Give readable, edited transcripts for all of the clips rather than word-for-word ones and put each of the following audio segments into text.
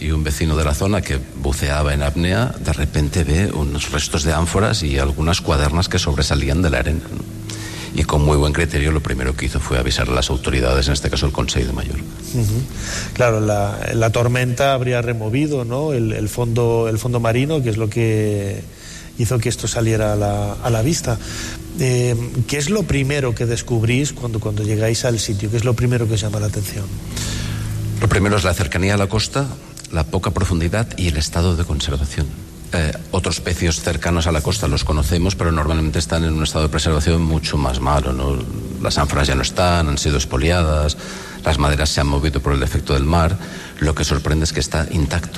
y un vecino de la zona que buceaba en apnea, de repente ve unos restos de ánforas y algunas cuadernas que sobresalían de la arena, ¿no? Y con muy buen criterio lo primero que hizo fue avisar a las autoridades, en este caso el Consejo de Mayor. Claro, la tormenta habría removido, ¿no?, el fondo marino, que es lo que hizo que esto saliera a la vista. ¿Qué es lo primero que descubrís cuando llegáis al sitio? ¿Qué es lo primero que os llama la atención? Lo primero es la cercanía a la costa, la poca profundidad y el estado de conservación. Otros pecios cercanos a la costa los conocemos, pero normalmente están en un estado de preservación mucho más malo, ¿no? Las ánforas ya no están, han sido expoliadas, las maderas se han movido por el efecto del mar. Lo que sorprende es que está intacto.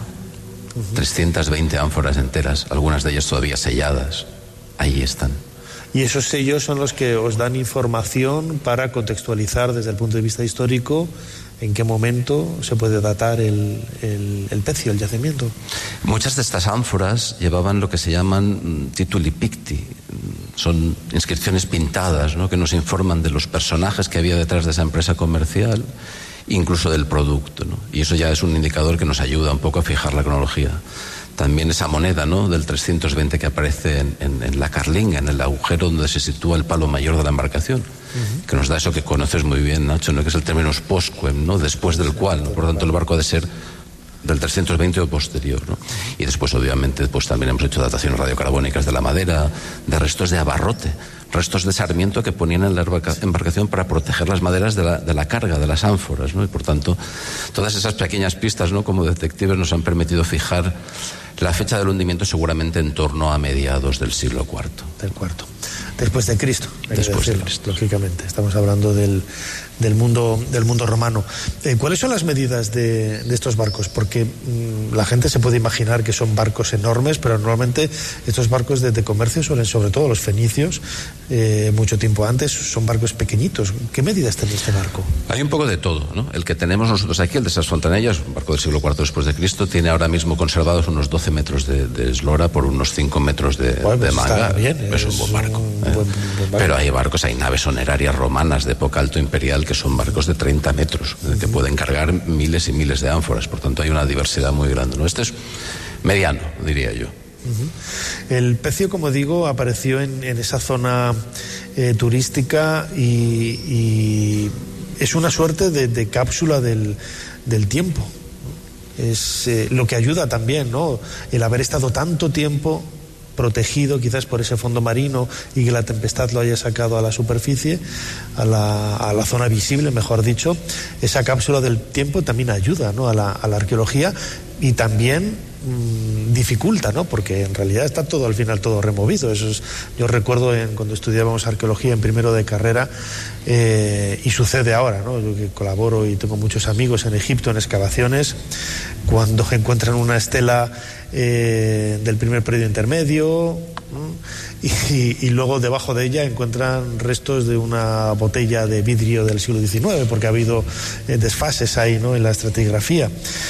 320 ánforas enteras, algunas de ellas todavía selladas, ahí están. Y esos sellos son los que os dan información para contextualizar desde el punto de vista histórico en qué momento se puede datar el pecio, el yacimiento. Muchas de estas ánforas llevaban lo que se llaman tituli picti. Son inscripciones pintadas, ¿no?, que nos informan de los personajes que había detrás de esa empresa comercial, incluso del producto, ¿no? Y eso ya es un indicador que nos ayuda un poco a fijar la cronología. También esa moneda, ¿no?, del 320 que aparece en la carlinga, en el agujero donde se sitúa el palo mayor de la embarcación, que nos da eso que conoces muy bien, Nacho, ¿no?, que es el término postquem, ¿no?, después del cual, ¿no? Por lo tanto el barco ha de ser del 320 o posterior, ¿no? Y después, obviamente, pues también hemos hecho dataciones radiocarbónicas de la madera, de restos de abarrote, restos de sarmiento que ponían en la embarcación para proteger las maderas de la carga, de las ánforas, ¿no? Y por tanto, todas esas pequeñas pistas, ¿no?, como detectives nos han permitido fijar la fecha del hundimiento seguramente en torno a mediados del siglo IV. Del cuarto. Después de Cristo. Después de Cristo. Lógicamente, estamos hablando del mundo romano. ¿Cuáles son las medidas de estos barcos? Porque la gente se puede imaginar que son barcos enormes, pero normalmente estos barcos de comercio suelen, sobre todo los fenicios, mucho tiempo antes, son barcos pequeñitos. ¿Qué medidas tiene este barco? Hay un poco de todo, ¿no? El que tenemos nosotros aquí, el de esas fontanillas, un barco del siglo IV después de Cristo, tiene ahora mismo conservados unos 12 metros de eslora por unos 5 metros de manga. Bien, es un buen barco. Buen barco. Pero hay barcos, hay naves onerarias romanas de época alto imperial que son barcos de 30 metros, que pueden cargar miles y miles de ánforas. Por tanto, hay una diversidad muy grande, ¿no? Este es mediano, diría yo. El pecio, como digo, apareció en esa zona turística y es una suerte de cápsula del tiempo. Es lo que ayuda también, ¿no?, el haber estado tanto tiempo protegido quizás por ese fondo marino y que la tempestad lo haya sacado a la superficie, a la zona visible, mejor dicho. Esa cápsula del tiempo también ayuda, ¿no?, a la arqueología, y también dificulta, ¿no?, porque en realidad está todo, al final, todo removido. Yo recuerdo cuando estudiábamos arqueología en primero de carrera, y sucede ahora, ¿no?, yo que colaboro y tengo muchos amigos en Egipto en excavaciones, cuando encuentran una estela del primer periodo intermedio, ¿no?, y luego debajo de ella encuentran restos de una botella de vidrio del siglo XIX, porque ha habido desfases ahí, ¿no?, en la estratigrafía.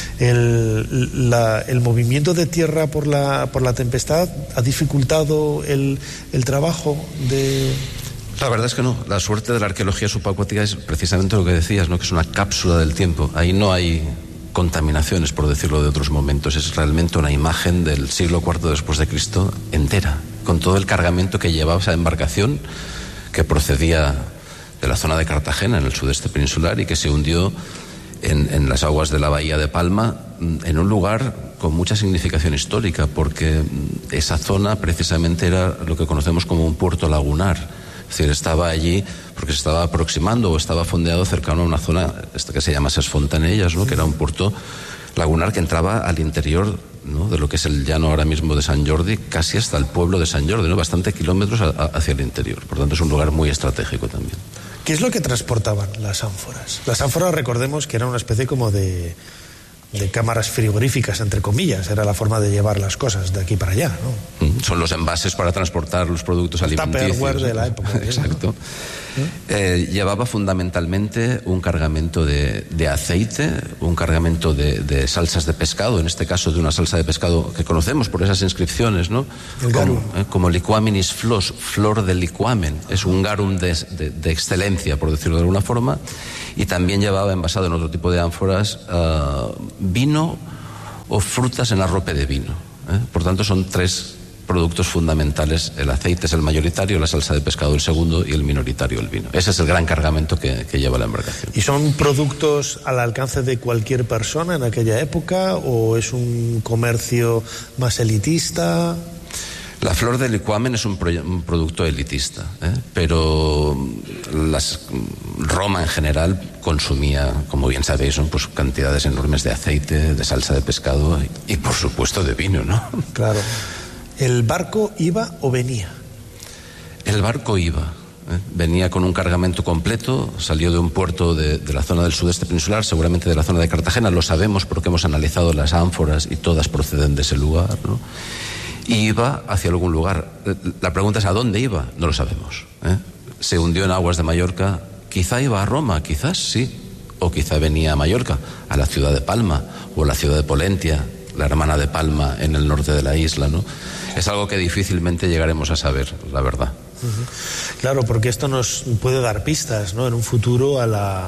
El movimiento de tierra por la tempestad ha dificultado el trabajo de... La verdad es que no. La suerte de la arqueología subacuática es precisamente lo que decías, ¿no?, que es una cápsula del tiempo. Ahí no hay contaminaciones, por decirlo de otros momentos. Es realmente una imagen del siglo IV después de Cristo entera, con todo el cargamento que llevaba esa embarcación, que procedía de la zona de Cartagena, en el sudeste peninsular, y que se hundió en las aguas de la bahía de Palma, en un lugar con mucha significación histórica, porque esa zona precisamente era lo que conocemos como un puerto lagunar. Es decir, estaba allí porque se estaba aproximando o estaba fondeado cercano a una zona que se llama Ses Fontanellas, ¿no?, que era un puerto lagunar que entraba al interior, ¿no?, de lo que es el llano ahora mismo de Sant Jordi, casi hasta el pueblo de Sant Jordi, ¿no?, bastante kilómetros hacia el interior. Por tanto, es un lugar muy estratégico también. ¿Qué es lo que transportaban las ánforas? Las ánforas, recordemos que era una especie como de cámaras frigoríficas, entre comillas, era la forma de llevar las cosas de aquí para allá, ¿no? Son los envases para transportar los productos alimenticios. Tupperware de la época. Exacto. Llevaba fundamentalmente un cargamento de aceite, un cargamento de salsas de pescado, en este caso de una salsa de pescado que conocemos por esas inscripciones, ¿no? El garum. Como liquaminis flos, flor de liquamen. Es un garum de excelencia, por decirlo de alguna forma. Y también llevaba, envasado en otro tipo de ánforas, vino o frutas en arrope de vino. Por tanto, son tres productos fundamentales. El aceite es el mayoritario, la salsa de pescado el segundo y el minoritario el vino. Ese es el gran cargamento que lleva la embarcación. ¿Y son productos al alcance de cualquier persona en aquella época o es un comercio más elitista? La flor de licuamen es un producto elitista, pero Roma en general consumía, como bien sabéis, pues cantidades enormes de aceite, de salsa de pescado y por supuesto de vino, ¿no? Claro. ¿El barco iba o venía? El barco iba. Venía con un cargamento completo, salió de un puerto de la zona del sudeste peninsular, seguramente de la zona de Cartagena, lo sabemos porque hemos analizado las ánforas y todas proceden de ese lugar, ¿no? Y iba hacia algún lugar. La pregunta es ¿a dónde iba? No lo sabemos. Se hundió en aguas de Mallorca, quizá iba a Roma, quizás sí, o quizá venía a Mallorca, a la ciudad de Palma o a la ciudad de Polentia, la hermana de Palma en el norte de la isla, ¿no? Es algo que difícilmente llegaremos a saber, la verdad. Claro, porque esto nos puede dar pistas, ¿no?, en un futuro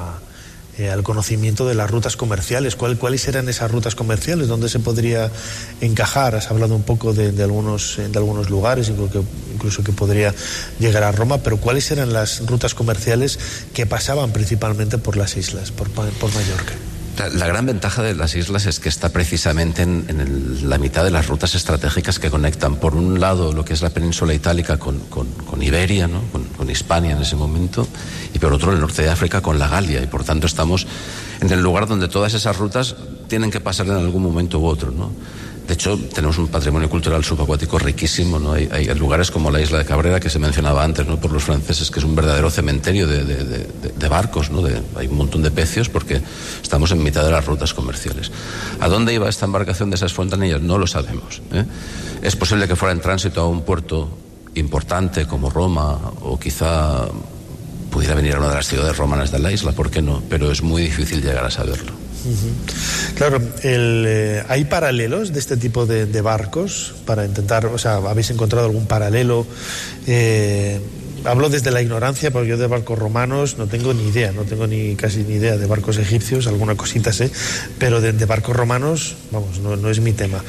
al conocimiento de las rutas comerciales. ¿Cuáles eran esas rutas comerciales? ¿Dónde se podría encajar? Has hablado un poco de algunos lugares, incluso que podría llegar a Roma, pero ¿cuáles eran las rutas comerciales que pasaban principalmente por las islas, por Mallorca? La gran ventaja de las islas es que está precisamente en la mitad de las rutas estratégicas que conectan, por un lado, lo que es la península itálica con Iberia, ¿no?, con Hispania en ese momento, y por otro, el norte de África con la Galia, y por tanto estamos en el lugar donde todas esas rutas tienen que pasar en algún momento u otro, ¿no? De hecho, tenemos un patrimonio cultural subacuático riquísimo, ¿no? Hay lugares como la isla de Cabrera, que se mencionaba antes, ¿no?, por los franceses, que es un verdadero cementerio de barcos, ¿no? Hay un montón de pecios porque estamos en mitad de las rutas comerciales. ¿A dónde iba esta embarcación de esas fontanillas? No lo sabemos. Es posible que fuera en tránsito a un puerto importante como Roma, o quizá pudiera venir a una de las ciudades romanas de la isla, ¿por qué no? Pero es muy difícil llegar a saberlo. Claro, ¿hay paralelos de este tipo de barcos para intentar, o sea, habéis encontrado algún paralelo? Hablo desde la ignorancia, porque yo de barcos romanos no tengo ni idea, casi ni idea de barcos egipcios, alguna cosita sé, pero de barcos romanos, vamos, no es mi tema.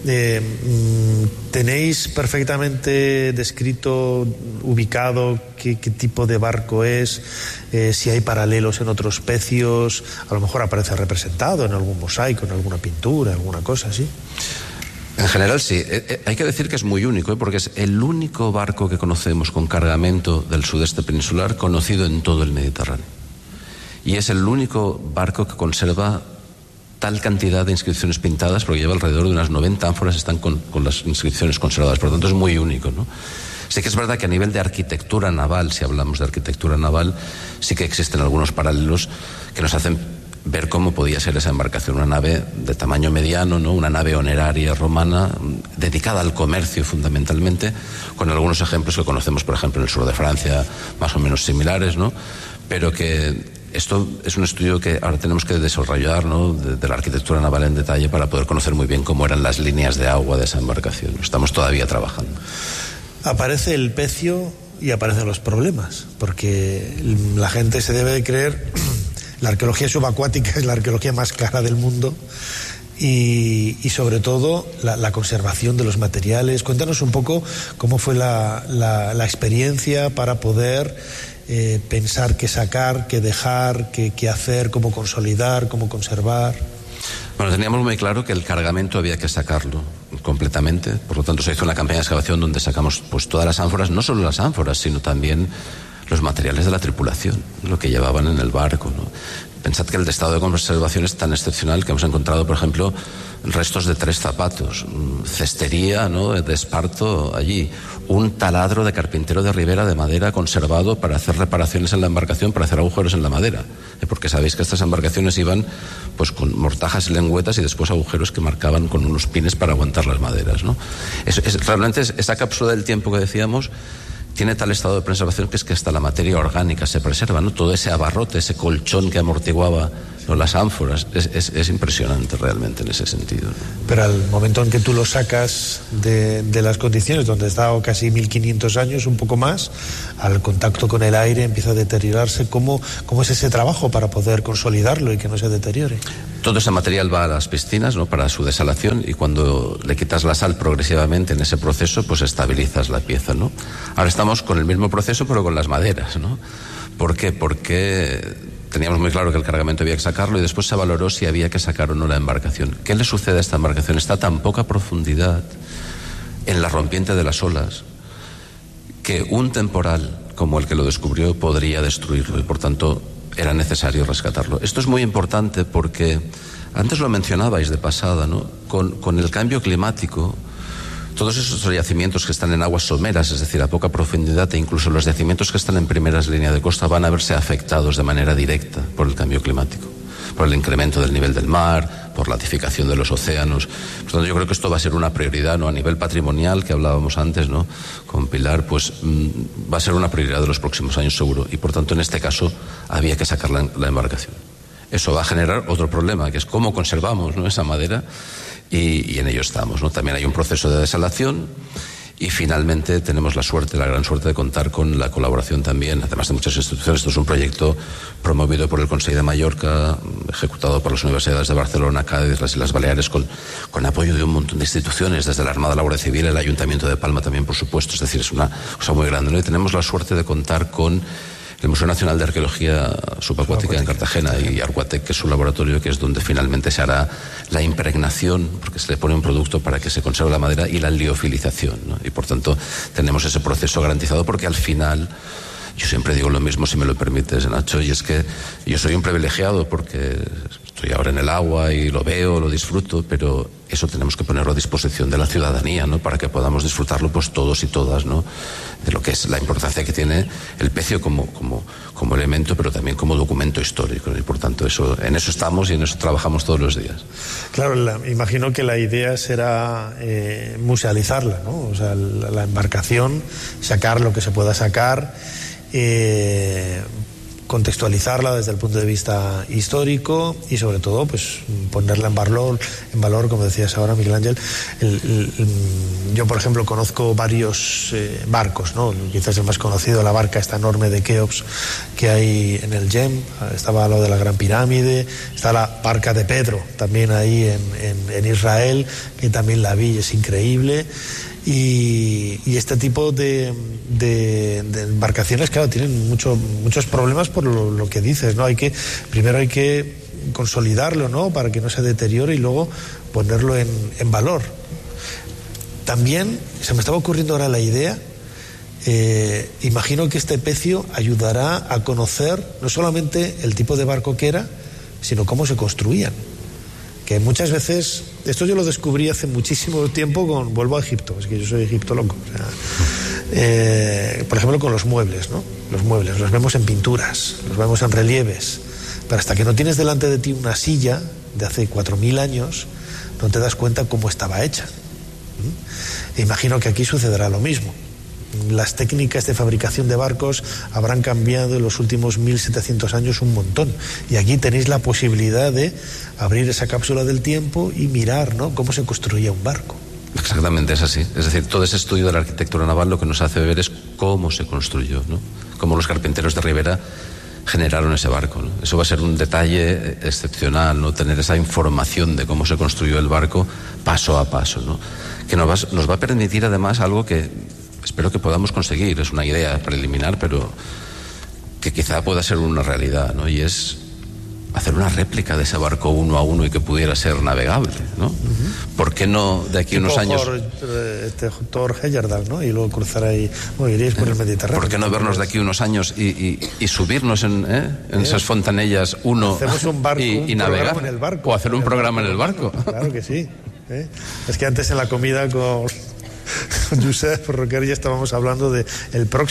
¿Tenéis perfectamente descrito, ubicado qué tipo de barco es? Si hay paralelos en otros pecios, a lo mejor aparece representado en algún mosaico, en alguna pintura, alguna cosa así. En general sí. Hay que decir que es muy único, porque es el único barco que conocemos con cargamento del sudeste peninsular conocido en todo el Mediterráneo. Y es el único barco que conserva tal cantidad de inscripciones pintadas, porque lleva alrededor de unas 90 ánforas, están con las inscripciones conservadas. Por lo tanto, es muy único, ¿no? Sí que es verdad que a nivel de arquitectura naval, si hablamos de arquitectura naval, sí que existen algunos paralelos que nos hacen ver cómo podía ser esa embarcación, una nave de tamaño mediano, ¿no?, una nave honeraria romana dedicada al comercio fundamentalmente, con algunos ejemplos que conocemos, por ejemplo, en el sur de Francia, más o menos similares, ¿no? Pero que esto es un estudio que ahora tenemos que desarrollar, ¿no?, de la arquitectura naval en detalle, para poder conocer muy bien cómo eran las líneas de agua de esa embarcación. Estamos todavía trabajando. Aparece el pecio y aparecen los problemas, porque la gente se debe de creer la arqueología subacuática es la arqueología más cara del mundo, y sobre todo la conservación de los materiales. Cuéntanos un poco cómo fue la experiencia para poder pensar qué sacar, qué dejar, qué hacer, cómo consolidar, cómo conservar. Bueno, teníamos muy claro que el cargamento había que sacarlo completamente, por lo tanto se hizo una campaña de excavación donde sacamos pues todas las ánforas, no solo las ánforas, sino también los materiales de la tripulación, lo que llevaban en el barco, ¿no? Pensad que el estado de conservación es tan excepcional que hemos encontrado, por ejemplo, restos de 3 zapatos, cestería, ¿no?, de esparto allí, un taladro de carpintero de ribera de madera conservado para hacer reparaciones en la embarcación, para hacer agujeros en la madera, porque sabéis que estas embarcaciones iban pues con mortajas y lengüetas y después agujeros que marcaban con unos pines para aguantar las maderas, ¿no? Realmente esa cápsula del tiempo que decíamos tiene tal estado de preservación que es que hasta la materia orgánica se preserva, ¿no? Todo ese abarrote, ese colchón que amortiguaba ¿no? Las ánforas, es impresionante realmente en ese sentido, ¿no? Pero al momento en que tú lo sacas de las condiciones donde ha estado casi 1500 años, un poco más, al contacto con el aire empieza a deteriorarse. ¿Cómo es ese trabajo para poder consolidarlo y que no se deteriore? Todo ese material va a las piscinas, ¿no?, para su desalación, y cuando le quitas la sal progresivamente en ese proceso, pues estabilizas la pieza, ¿no? Ahora estamos con el mismo proceso pero con las maderas, ¿no? ¿Por qué? Porque teníamos muy claro que el cargamento había que sacarlo y después se valoró si había que sacar o no la embarcación. ¿Qué le sucede a esta embarcación? Está a tan poca profundidad en la rompiente de las olas que un temporal como el que lo descubrió podría destruirlo, y por tanto era necesario rescatarlo. Esto es muy importante porque antes lo mencionabais de pasada, ¿no? Con el cambio climático, todos esos yacimientos que están en aguas someras, es decir, a poca profundidad, e incluso los yacimientos que están en primeras líneas de costa, van a verse afectados de manera directa por el cambio climático, por el incremento del nivel del mar, por la acidificación de los océanos. Por tanto, yo creo que esto va a ser una prioridad, ¿no? A nivel patrimonial, que hablábamos antes, ¿no?, con Pilar, pues va a ser una prioridad de los próximos años seguro, y por tanto en este caso había que sacar la embarcación. Eso va a generar otro problema, que es cómo conservamos, ¿no?, esa madera, y en ello estamos, ¿no? También hay un proceso de desalación. Y finalmente tenemos la gran suerte de contar con la colaboración también, además de muchas instituciones. Esto es un proyecto promovido por el Consell de Mallorca, ejecutado por las universidades de Barcelona, Cádiz, las Islas Baleares, con apoyo de un montón de instituciones, desde la Armada, la Guardia Civil, el Ayuntamiento de Palma también, por supuesto. Es decir, es una cosa muy grande, ¿no? Y tenemos la suerte de contar con el Museo Nacional de Arqueología Subacuática en Cartagena y Arquatec, que es su laboratorio, que es donde finalmente se hará la impregnación, porque se le pone un producto para que se conserve la madera, y la liofilización, ¿no? Y por tanto tenemos ese proceso garantizado, porque al final, yo siempre digo lo mismo, si me lo permites, Nacho, y es que yo soy un privilegiado porque estoy ahora en el agua y lo veo, lo disfruto, pero eso tenemos que ponerlo a disposición de la ciudadanía, ¿no?, para que podamos disfrutarlo pues todos y todas, ¿no?, de lo que es la importancia que tiene el pecio como elemento, pero también como documento histórico, y por tanto en eso estamos y en eso trabajamos todos los días. Claro, imagino que la idea será musealizarla, ¿no? O sea, la embarcación, sacar lo que se pueda sacar, contextualizarla desde el punto de vista histórico y sobre todo pues ponerla en valor, como decías ahora, Miguel Ángel. Yo, por ejemplo, conozco varios barcos, ¿no? Quizás el más conocido, la barca esta enorme de Keops que hay en el Yem, estaba lo de la Gran Pirámide, está la barca de Pedro también ahí en Israel, que también la vi y es increíble. Y este tipo de embarcaciones, claro, tienen muchos problemas por lo que dices, ¿no? Primero hay que consolidarlo, ¿no?, para que no se deteriore, y luego ponerlo en valor. También se me estaba ocurriendo ahora la idea, imagino que este pecio ayudará a conocer no solamente el tipo de barco que era, sino cómo se construían. Que muchas veces, esto yo lo descubrí hace muchísimo tiempo vuelvo a Egipto, es que yo soy egiptólogo, o sea, por ejemplo con los muebles, ¿no? Los muebles los vemos en pinturas, los vemos en relieves, pero hasta que no tienes delante de ti una silla de hace 4000 años, no te das cuenta cómo estaba hecha. Imagino que aquí sucederá lo mismo. Las técnicas de fabricación de barcos habrán cambiado en los últimos 1700 años un montón, y aquí tenéis la posibilidad de abrir esa cápsula del tiempo y mirar, ¿no?, cómo se construía un barco. Exactamente, es así. Es decir, todo ese estudio de la arquitectura naval lo que nos hace ver es cómo se construyó, ¿no?, cómo los carpinteros de Ribera generaron ese barco, ¿no? Eso va a ser un detalle excepcional, ¿no?, tener esa información de cómo se construyó el barco paso a paso, ¿no?, que nos va a permitir además algo que espero que podamos conseguir. Es una idea preliminar, pero que quizá pueda ser una realidad, ¿no?, y es hacer una réplica de ese barco uno a uno y que pudiera ser navegable, ¿no? Uh-huh. ¿Por qué no de aquí a unos años? Thor Heyerdahl, ¿no? Y luego cruzar ahí, iréis por el Mediterráneo. ¿Por qué no vernos de aquí a unos años y subirnos en esas fontanellas hacemos un barco, y navegar? En el barco, o hacer un programa en el barco. Claro que sí. Es que antes en la comida con Josep Roquer ya estábamos hablando de el próximo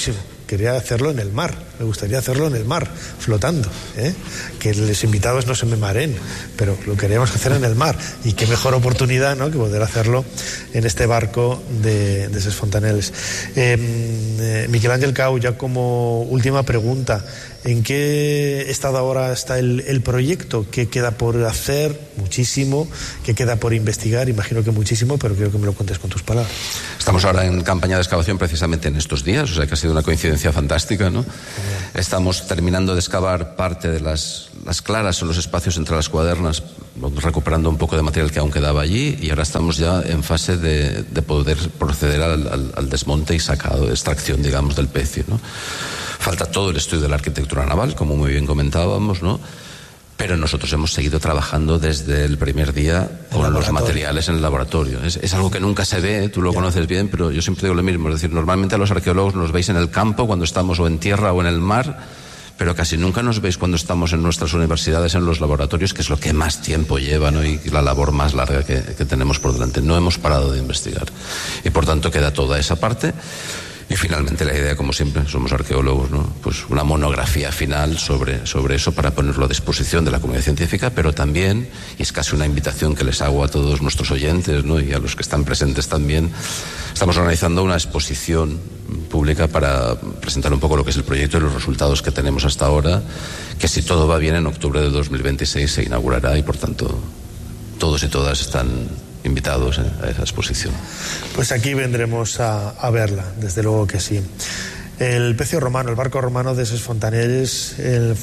quería hacerlo en el mar, me gustaría hacerlo en el mar, flotando, que los invitados no se me mareen, pero lo queríamos hacer en el mar, y qué mejor oportunidad, ¿no?, que poder hacerlo en este barco de Ses Fontaneles. Miquel Àngel Cau, ya como última pregunta, ¿en qué estado ahora está el proyecto? ¿Qué queda por hacer? Muchísimo. ¿Qué queda por investigar? Imagino que muchísimo, pero quiero que me lo cuentes con tus palabras. Estamos ahora en campaña de excavación precisamente en estos días, o sea que ha sido una coincidencia fantástica, ¿no? Estamos terminando de excavar parte de las claras o los espacios entre las cuadernas, recuperando un poco de material que aún quedaba allí, y ahora estamos ya en fase de poder proceder al desmonte y sacado, extracción, digamos, del pecio, ¿no? Falta todo el estudio de la arquitectura naval, como muy bien comentábamos, ¿no? Pero nosotros hemos seguido trabajando desde el primer día con los materiales en el laboratorio. Es algo que nunca se ve, tú lo conoces bien, pero yo siempre digo lo mismo. Es decir, normalmente a los arqueólogos nos veis en el campo cuando estamos o en tierra o en el mar, pero casi nunca nos veis cuando estamos en nuestras universidades, en los laboratorios, que es lo que más tiempo lleva, ¿no?, y la labor más larga que tenemos por delante. No hemos parado de investigar. Y por tanto queda toda esa parte. Y finalmente la idea, como siempre, somos arqueólogos, ¿no?, pues una monografía final sobre eso para ponerlo a disposición de la comunidad científica, pero también, y es casi una invitación que les hago a todos nuestros oyentes, ¿no?, y a los que están presentes también, estamos organizando una exposición pública para presentar un poco lo que es el proyecto y los resultados que tenemos hasta ahora, que si todo va bien en octubre de 2026 se inaugurará, y por tanto todos y todas están invitados a esa exposición. Pues aquí vendremos a verla, desde luego que sí. El pecio romano, el barco romano de Ses Fontaneles,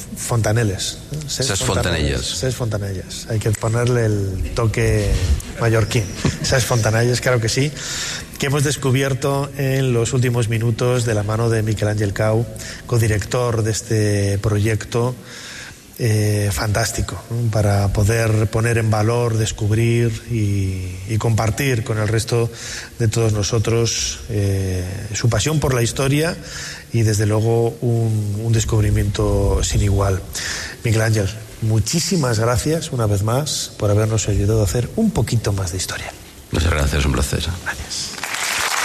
Ses Fontanelles. Hay que ponerle el toque mallorquín. Ses Fontanelles, claro que sí, que hemos descubierto en los últimos minutos de la mano de Miquel Àngel Cau, codirector de este proyecto. Fantástico, ¿no?, para poder poner en valor, descubrir y compartir con el resto de todos nosotros su pasión por la historia y desde luego un descubrimiento sin igual. Miquel Àngel, muchísimas gracias una vez más por habernos ayudado a hacer un poquito más de historia. Muchas gracias, un placer. Gracias.